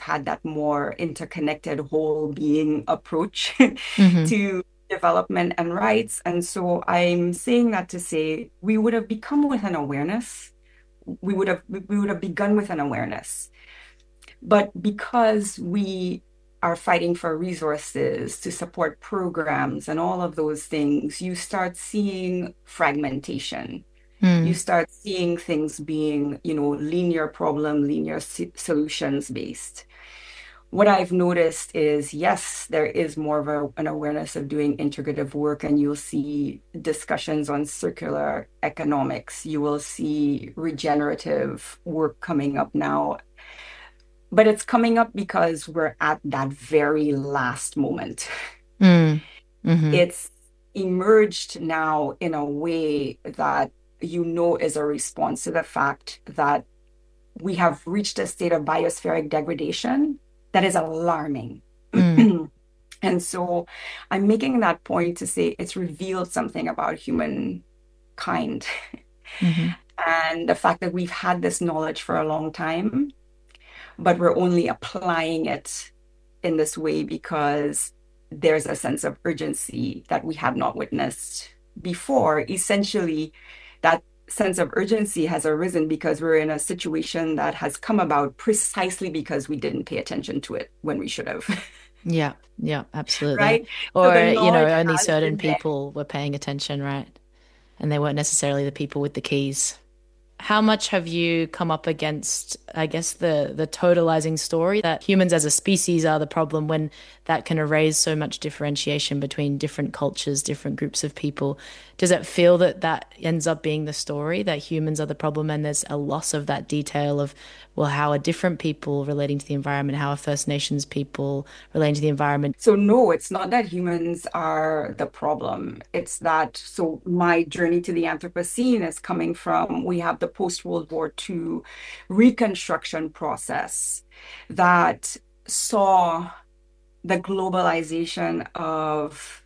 had that more interconnected whole being approach Hmm. to development and rights. And so I'm saying that to say we would have become with an awareness. We would have begun with an awareness. But because we are fighting for resources to support programs and all of those things, you start seeing fragmentation. You Mm. start seeing things being, linear problem, linear solutions based. What I've noticed is, yes, there is more of an awareness of doing integrative work, and you'll see discussions on circular economics. You will see regenerative work coming up now, but it's coming up because we're at that very last moment. Mm. Hmm. It's emerged now in a way that is a response to the fact that we have reached a state of biospheric degradation that is alarming. Mm. And so I'm making that point to say it's revealed something about humankind Hmm. and the fact that we've had this knowledge for a long time, but we're only applying it in this way because there's a sense of urgency that we had not witnessed before. Essentially, that sense of urgency has arisen because we're in a situation that has come about precisely because we didn't pay attention to it when we should have, Yeah, yeah, absolutely. right? So the Or, knowledge only has certain been there. people were paying attention, right? And they weren't necessarily the people with the keys. How much have you come up against, I guess, the totalizing story that humans as a species are the problem when that can erase so much differentiation between different cultures, different groups of people? Does it feel that that ends up being the story, that humans are the problem and there's a loss of that detail of, well, how are different people relating to the environment? How are First Nations people relating to the environment? So no, it's not that humans are the problem. It's that, so my journey to the Anthropocene is coming from, we have the post-World War II reconstruction process that saw the globalization of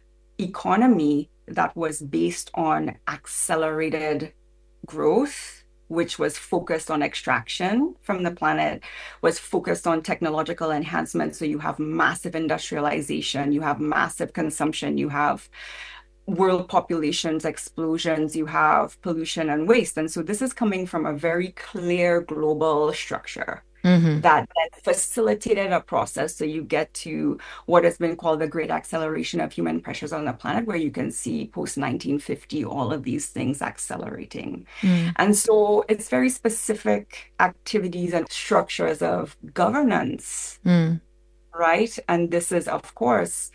economy that was based on accelerated growth, which was focused on extraction from the planet, was focused on technological enhancement. So you have massive industrialization, you have massive consumption, you have world populations explosions, you have pollution and waste. And so this is coming from a very clear global structure Hmm. that then facilitated a process. So you get to what has been called the great acceleration of human pressures on the planet, where you can see post 1950, all of these things accelerating. Mm. And so it's very specific activities and structures of governance, Mm. right? And this is, of course,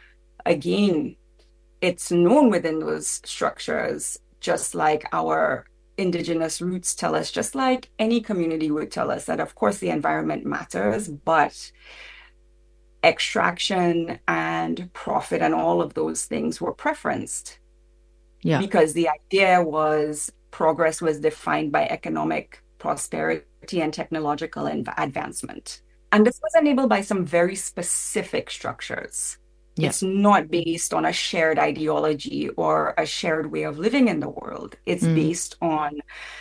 again, it's known within those structures, just like our indigenous roots tell us, just like any community would tell us that, of course, the environment matters, but extraction and profit and all of those things were preferenced Yeah. because the idea was progress was defined by economic prosperity and technological advancement. And this was enabled by some very specific structures. Yeah. It's not based on a shared ideology or a shared way of living in the world. It's Mm. based on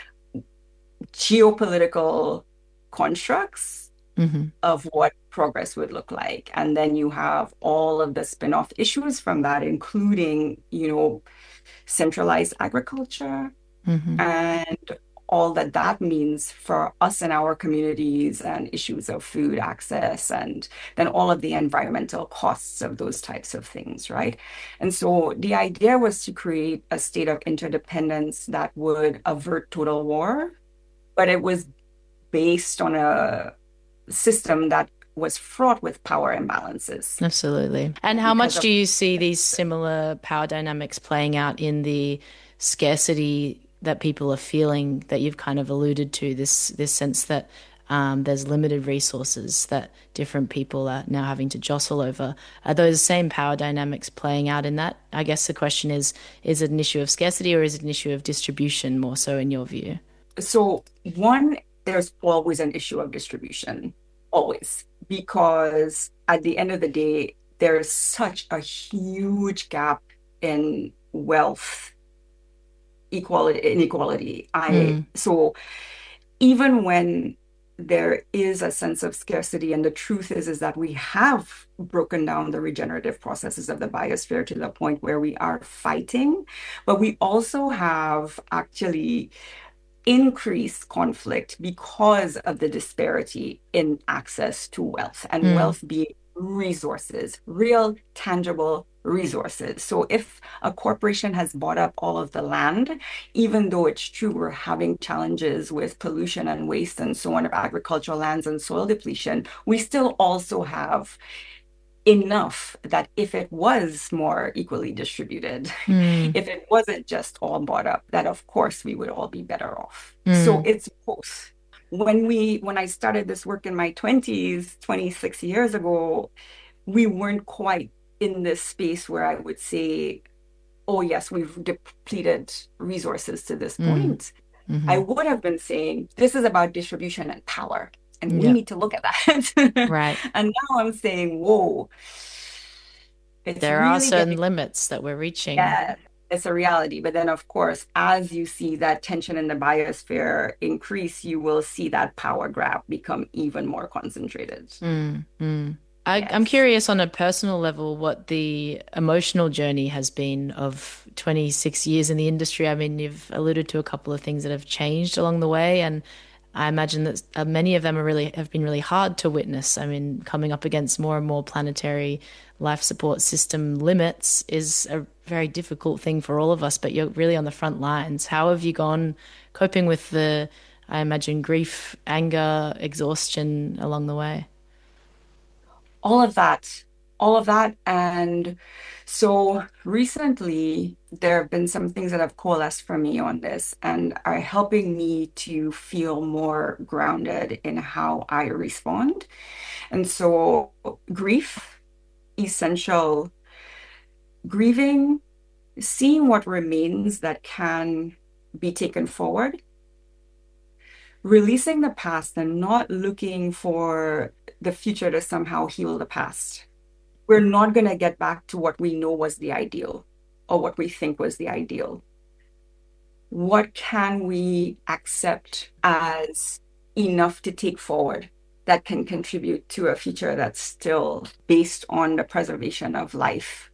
geopolitical constructs Hmm. of what progress would look like. And then you have all of the spin-off issues from that, including, centralized agriculture Hmm. and all that that means for us and our communities and issues of food access and then all of the environmental costs of those types of things, right? And so the idea was to create a state of interdependence that would avert total war, but it was based on a system that was fraught with power imbalances Absolutely. And how because much of do you see these similar power dynamics playing out in the scarcity that people are feeling that you've kind of alluded to, this sense that there's limited resources that different people are now having to jostle over? Are those same power dynamics playing out in that? I guess the question is it an issue of scarcity or is it an issue of distribution more so in your view? So one, there's always an issue of distribution, always, because at the end of the day, there's such a huge gap in wealth equality inequality. I Mm. so even when there is a sense of scarcity. And the truth is that we have broken down the regenerative processes of the biosphere to the point where we are fighting, but we also have actually increased conflict because of the disparity in access to wealth, and Mm, wealth being resources, real tangible resources. So if a corporation has bought up all of the land, even though it's true we're having challenges with pollution and waste and so on of agricultural lands and soil depletion, we still also have enough that if it was more equally distributed, mm, if it wasn't just all bought up, that of course we would all be better off. So mm, it's both. When I started this work in my 20s, 26 years ago, we weren't quite in this space where I would say, oh yes, we've depleted resources to this mm, point. I mm-hmm. would have been saying this is about distribution and power, and we Yep, need to look at that. right. And now I'm saying, whoa, it's There are really certain getting, limits that we're reaching. yeah, it's a reality. But then, of course, as you see that tension in the biosphere increase, you will see that power grab become even more concentrated. Mm, mm. I'm Yes. curious on a personal level what the emotional journey has been of 26 years in the industry. I mean, you've alluded to a couple of things that have changed along the way, and I imagine that many of them have been really hard to witness. I mean, coming up against more and more planetary life support system limits is a very difficult thing for all of us, but you're really on the front lines. How have you gone coping with I imagine, grief, anger, exhaustion along the way? All of that, all of that. And so recently, there have been some things that have coalesced for me on this and are helping me to feel more grounded in how I respond. And so, grief, essential, grieving, seeing what remains that can be taken forward, releasing the past and not looking for the future to somehow heal the past. We're not going to get back to what we know was the ideal or what we think was the ideal. What can we accept as enough to take forward that can contribute to a future that's still based on the preservation of life?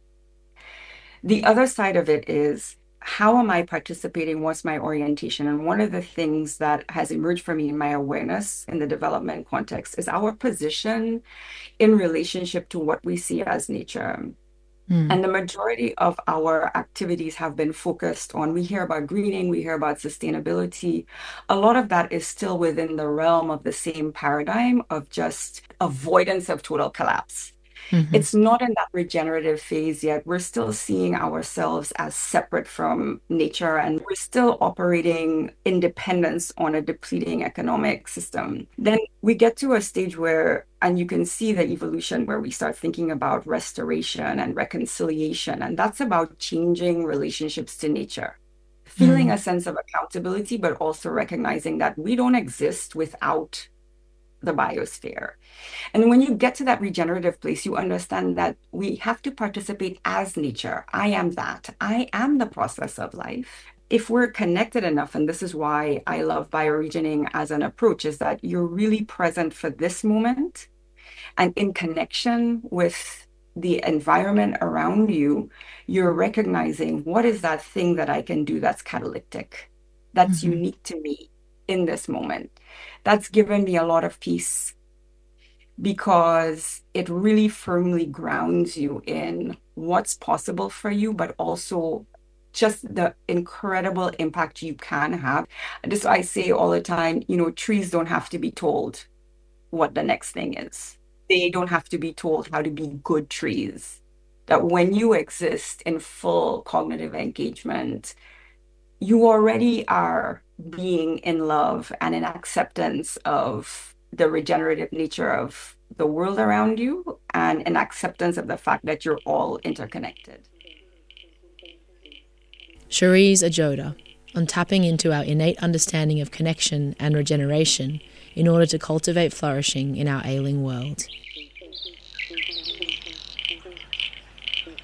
The other side of it is, how am I participating? What's my orientation? And one of the things that has emerged for me in my awareness in the development context is our position in relationship to what we see as nature. Mm, And the majority of our activities have been focused on, we hear about greening, we hear about sustainability. A lot of that is still within the realm of the same paradigm of just avoidance of total collapse. hmm It's not in that regenerative phase yet. We're still seeing ourselves as separate from nature, and we're still operating independence on a depleting economic system. Then we get to a stage where, and you can see the evolution where we start thinking about restoration and reconciliation, and that's about changing relationships to nature. Feeling mm, a sense of accountability, but also recognizing that we don't exist without the biosphere. And when you get to that regenerative place, you understand that we have to participate as nature. I am that. I am the process of life. If we're connected enough, and this is why I love bioregioning as an approach, is that you're really present for this moment and in connection with the environment around you, you're recognizing what is that thing that I can do that's catalytic, that's hmm unique to me in this moment. That's given me a lot of peace because it really firmly grounds you in what's possible for you, but also just the incredible impact you can have. Just I say all the time, trees don't have to be told what the next thing is. They don't have to be told how to be good trees. That when you exist in full cognitive engagement, you already are being in love and in acceptance of the regenerative nature of the world around you and in acceptance of the fact that you're all interconnected. Cherise Ajoda on tapping into our innate understanding of connection and regeneration in order to cultivate flourishing in our ailing world.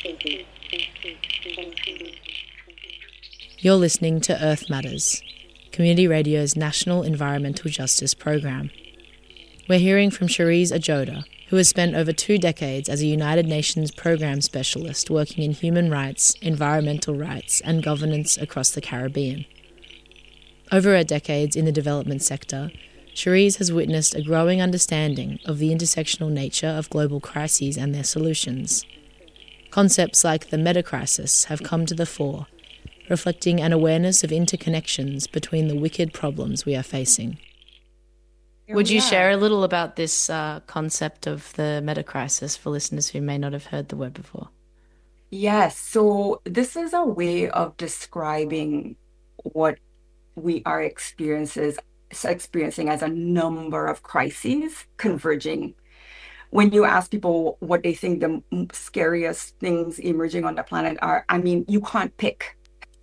You're listening to Earth Matters, Community Radio's National Environmental Justice Program. We're hearing from Cherise Ajoda, who has spent over 2 decades as a United Nations program specialist working in human rights, environmental rights, and governance across the Caribbean. Over her decades in the development sector, Cherise has witnessed a growing understanding of the intersectional nature of global crises and their solutions. Concepts like the meta-crisis have come to the fore, reflecting an awareness of interconnections between the wicked problems we are facing. Would you share a little about this concept of the meta-crisis for listeners who may not have heard the word before? Yes, so this is a way of describing what we are experiencing as a number of crises converging. When you ask people what they think the scariest things emerging on the planet are, I mean, you can't pick.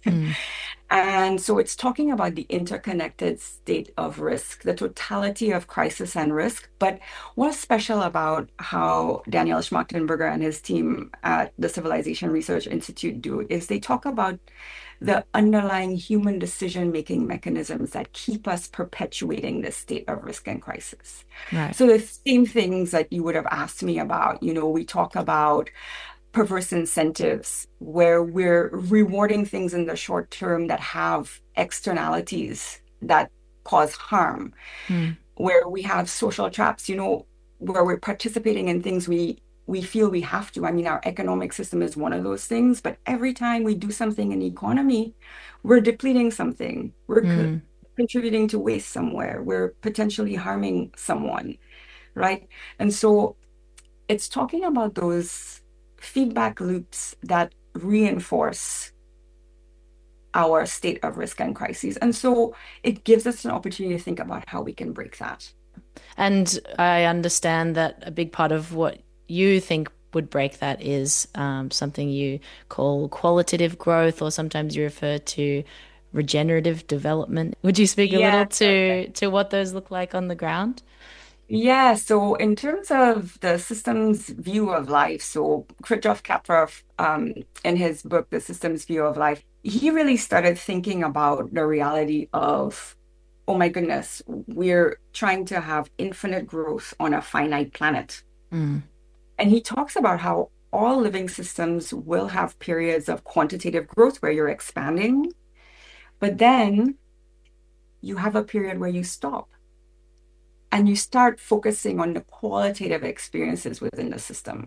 And so it's talking about the interconnected state of risk, the totality of crisis and risk. But what's special about how Daniel Schmachtenberger and his team at the Civilization Research Institute do is they talk about the underlying human decision-making mechanisms that keep us perpetuating this state of risk and crisis. Right. So the same things that you would have asked me about, we talk about perverse incentives where we're rewarding things in the short term that have externalities that cause harm, where we have social traps, where we're participating in things we feel we have to. I mean, our economic system is one of those things, but every time we do something in the economy, we're depleting something. We're contributing to waste somewhere. We're potentially harming someone, right? And so it's talking about those feedback loops that reinforce our state of risk and crises. And so it gives us an opportunity to think about how we can break that. And I understand that a big part of what you think would break that is something you call qualitative growth, or sometimes you refer to regenerative development. Would you speak a little to what those look like on the ground? Yeah, so in terms of the systems view of life, so Fritjof Capra, in his book, The Systems View of Life, he really started thinking about the reality of, oh my goodness, we're trying to have infinite growth on a finite planet. And he talks about how all living systems will have periods of quantitative growth where you're expanding, but then you have a period where you stop. And you start focusing on the qualitative experiences within the system.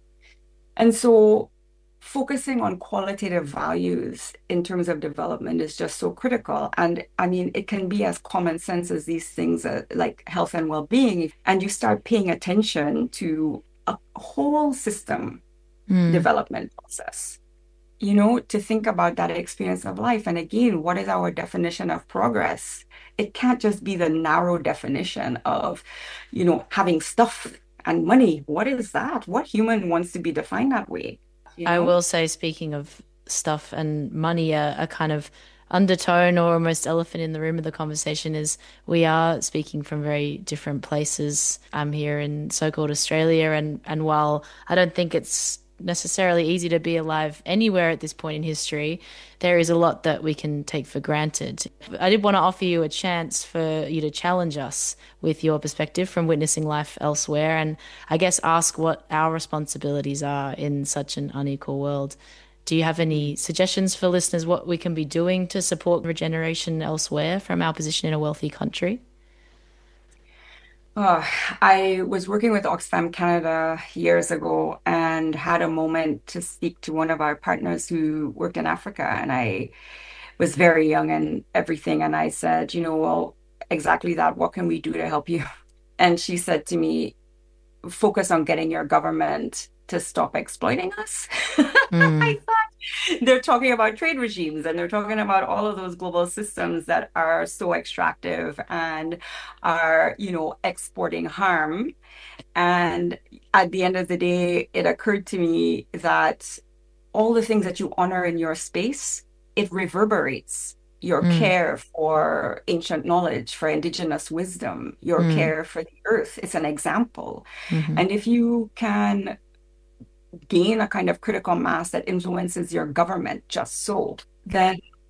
And so focusing on qualitative values in terms of development is just so critical. And I mean, it can be as common sense as these things like health and well-being. And you start paying attention to a whole system development process, to think about that experience of life. And again, what is our definition of progress? It can't just be the narrow definition of, having stuff and money. What is that? What human wants to be defined that way? I will say, speaking of stuff and money, a kind of undertone or almost elephant in the room of the conversation is we are speaking from very different places. I'm here in so-called Australia, and while I don't think it's necessarily easy to be alive anywhere at this point in history, there is a lot that we can take for granted. I did want to offer you a chance for you to challenge us with your perspective from witnessing life elsewhere, and I guess ask what our responsibilities are in such an unequal world. Do you have any suggestions for listeners what we can be doing to support regeneration elsewhere from our position in a wealthy country? I was working with Oxfam Canada years ago and had a moment to speak to one of our partners who worked in Africa. And I was very young and everything. And I said, well, exactly that. What can we do to help you? And she said to me, focus on getting your government to stop exploiting us. I thought they're talking about trade regimes and they're talking about all of those global systems that are so extractive and are, exporting harm. And at the end of the day, it occurred to me that all the things that you honor in your space, it reverberates. Your care for ancient knowledge, for indigenous wisdom, your care for the earth. It's an example. And if you can gain a kind of critical mass that influences your government just so, then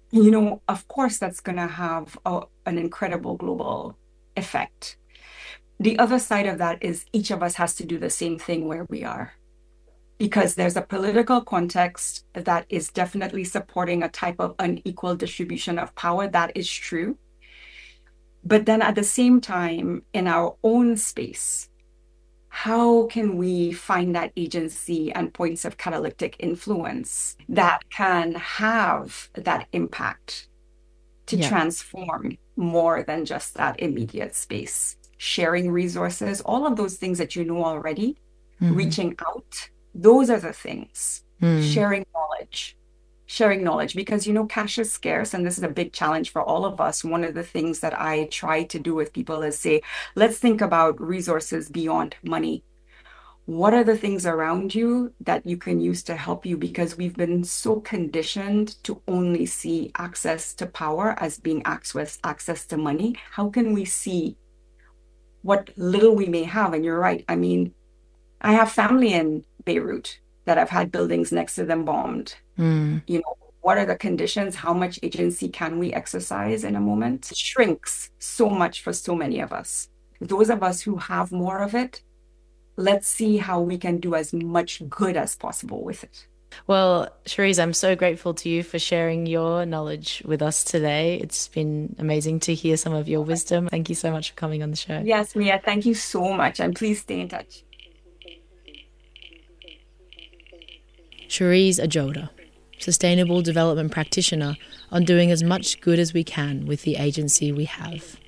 Of course, that's going to have an incredible global effect. The other side of that is each of us has to do the same thing where we are, because there's a political context that is definitely supporting a type of unequal distribution of power. That is true. But then at the same time, in our own space, how can we find that agency and points of catalytic influence that can have that impact to Yeah. transform more than just that immediate space? Sharing resources, all of those things that you know already, Mm. reaching out, those are the things. Mm. Sharing knowledge. Sharing knowledge, because cash is scarce, and this is a big challenge for all of us. One of the things that I try to do with people is say, let's think about resources beyond money. What are the things around you that you can use to help you? Because we've been so conditioned to only see access to power as being access to money. How can we see what little we may have? And you're right. I mean, I have family in Beirut that have had buildings next to them bombed. Mm. What are the conditions? How much agency can we exercise in a moment? It shrinks so much for so many of us. Those of us who have more of it, let's see how we can do as much good as possible with it. Well, Cherise, I'm so grateful to you for sharing your knowledge with us today. It's been amazing to hear some of your wisdom. Thank you so much for coming on the show. Yes, Mia, thank you so much. And please stay in touch. Cherise Ajoda, Sustainable Development Practitioner on doing as much good as we can with the agency we have.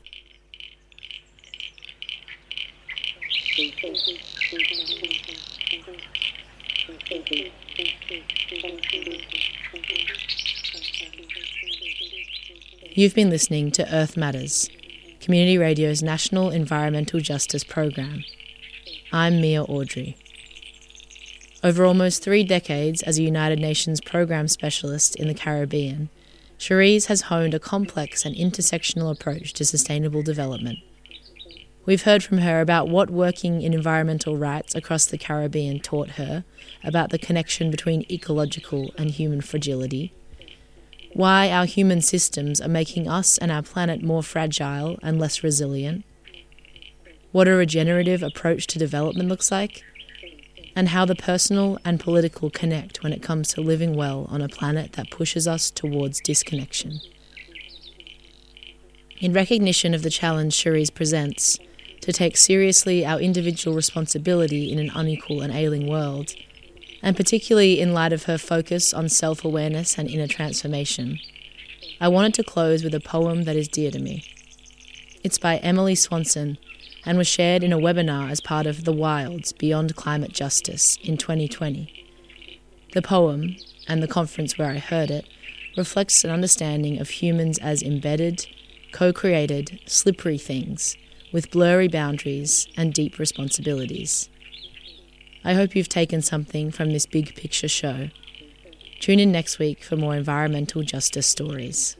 You've been listening to Earth Matters, Community Radio's National Environmental Justice Program. I'm Mia Audrey. Over almost 3 decades as a United Nations Program Specialist in the Caribbean, Cherise has honed a complex and intersectional approach to sustainable development. We've heard from her about what working in environmental rights across the Caribbean taught her about the connection between ecological and human fragility, why our human systems are making us and our planet more fragile and less resilient, what a regenerative approach to development looks like, and how the personal and political connect when it comes to living well on a planet that pushes us towards disconnection. In recognition of the challenge Cherise presents, to take seriously our individual responsibility in an unequal and ailing world, and particularly in light of her focus on self-awareness and inner transformation, I wanted to close with a poem that is dear to me. It's by Emily Swanson and was shared in a webinar as part of The Wilds Beyond Climate Justice in 2020. The poem, and the conference where I heard it, reflects an understanding of humans as embedded, co-created, slippery things with blurry boundaries and deep responsibilities. I hope you've taken something from this big picture show. Tune in next week for more environmental justice stories.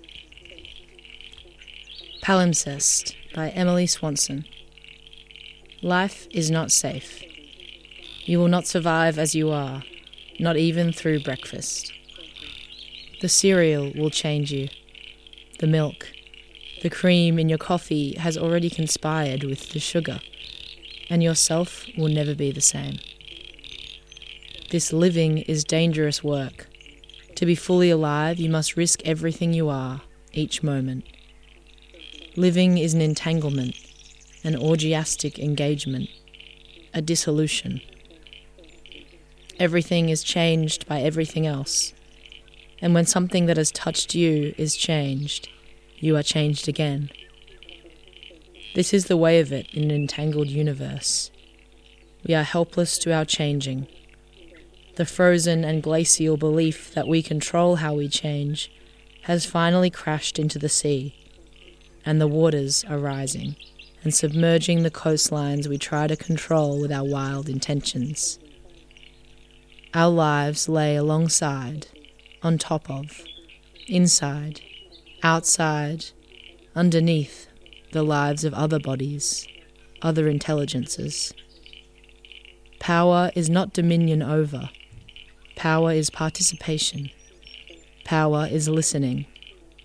Palimpsest by Emily Swanson. Life is not safe. You will not survive as you are, not even through breakfast. The cereal will change you. The milk, the cream in your coffee has already conspired with the sugar, and yourself will never be the same. This living is dangerous work. To be fully alive, you must risk everything you are, each moment. Living is an entanglement, an orgiastic engagement, a dissolution. Everything is changed by everything else, and when something that has touched you is changed, you are changed again. This is the way of it in an entangled universe. We are helpless to our changing. The frozen and glacial belief that we control how we change has finally crashed into the sea, and the waters are rising and submerging the coastlines we try to control with our wild intentions. Our lives lay alongside, on top of, inside, outside, underneath the lives of other bodies, other intelligences. Power is not dominion over. Power is participation. Power is listening.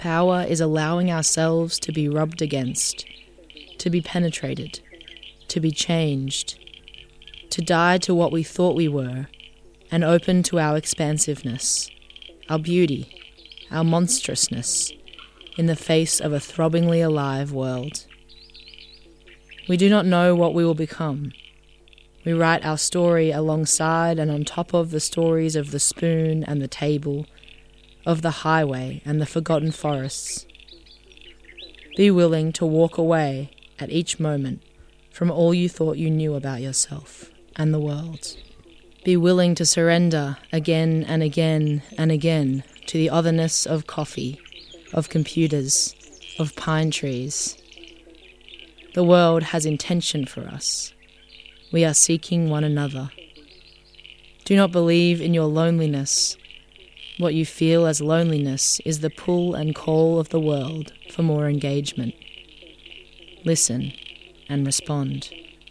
power is allowing ourselves to be rubbed against, to be penetrated, to be changed, to die to what we thought we were, and open to our expansiveness, our beauty, our monstrousness, in the face of a throbbingly alive world. We do not know what we will become. We write our story alongside and on top of the stories of the spoon and the table, of the highway and the forgotten forests. Be willing to walk away at each moment from all you thought you knew about yourself and the world. Be willing to surrender again and again and again to the otherness of coffee, of computers, of pine trees. The world has intention for us. We are seeking one another. Do not believe in your loneliness. What you feel as loneliness is the pull and call of the world for more engagement. Listen and respond.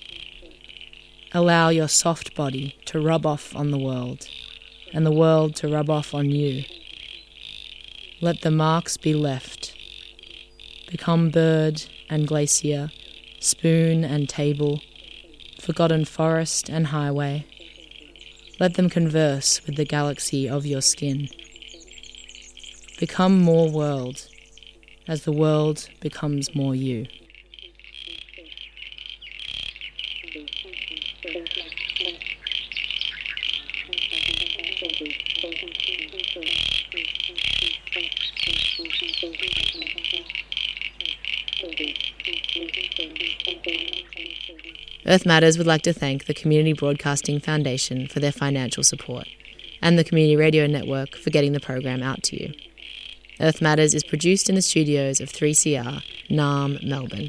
Allow your soft body to rub off on the world, and the world to rub off on you. Let the marks be left. Become bird and glacier, spoon and table, forgotten forest and highway. Let them converse with the galaxy of your skin. Become more world, as the world becomes more you. Earth Matters would like to thank the Community Broadcasting Foundation for their financial support, and the Community Radio Network for getting the program out to you. Earth Matters is produced in the studios of 3CR, Naarm, Melbourne.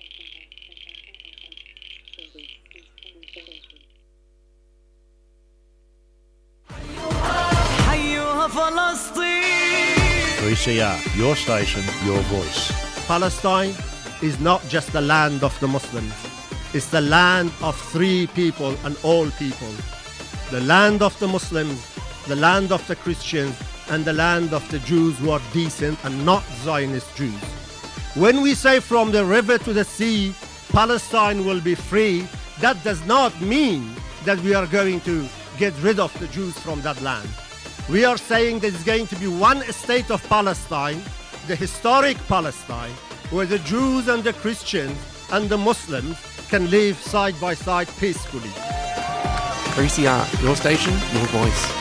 your station, your voice. Palestine is not just the land of the Muslims. It's the land of three people and all people. The land of the Muslims, the land of the Christians, and the land of the Jews who are decent and not Zionist Jews. When we say from the river to the sea, Palestine will be free, that does not mean that we are going to get rid of the Jews from that land. We are saying there's going to be one state of Palestine, the historic Palestine, where the Jews and the Christians and the Muslims can live side by side peacefully. 3CR, your station, your voice.